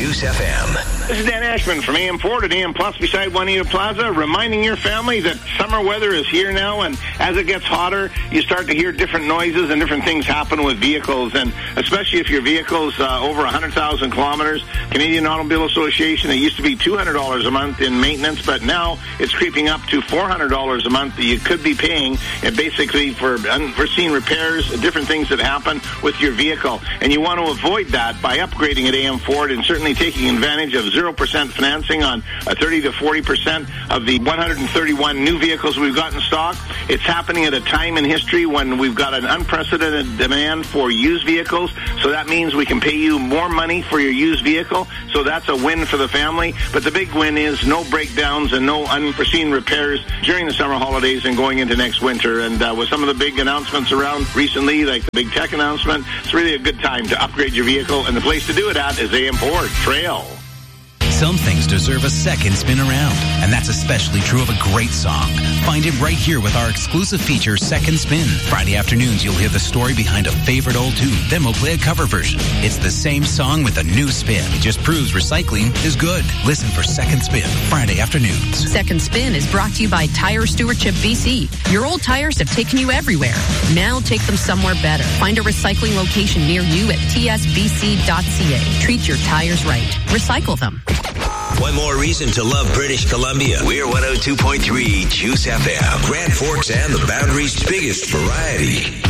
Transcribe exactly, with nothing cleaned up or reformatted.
Juice F M. This is Dan Ashman from A M Ford at A M Plus beside Juanita Plaza, reminding your family that summer weather is here now, and as it gets hotter, you start to hear different noises and different things happen with vehicles, and especially if your vehicle's uh, over one hundred thousand kilometers. Canadian Automobile Association, it used to be two hundred dollars a month in maintenance, but now it's creeping up to four hundred dollars a month that you could be paying, and basically for unforeseen repairs, different things that happen with your vehicle. And you want to avoid that by upgrading at A M Ford and certainly taking advantage of zero percent financing on uh, thirty to forty percent of the one hundred thirty-one new vehicles we've got in stock. It's happening at a time in history when we've got an unprecedented demand for used vehicles, so that means we can pay you more money for your used vehicle, so that's a win for the family. But the big win is no breakdowns and no unforeseen repairs during the summer holidays and going into next winter. And uh, with some of the big announcements around recently, like the big tech announcement, it's really a good time to upgrade your vehicle, and the place to do it at is A M Ford Trail. Some things deserve a second spin around, and that's especially true of a great song. Find it right here with our exclusive feature, Second Spin. Friday afternoons, you'll hear the story behind a favorite old tune. Then we'll play a cover version. It's the same song with a new spin. It just proves recycling is good. Listen for Second Spin, Friday afternoons. Second Spin is brought to you by Tire Stewardship B C. Your old tires have taken you everywhere. Now take them somewhere better. Find a recycling location near you at t s b c dot c a. Treat your tires right. Recycle them. One more reason to love British Columbia. We're one oh two point three Juice F M. Grand Forks and the Boundary's biggest variety.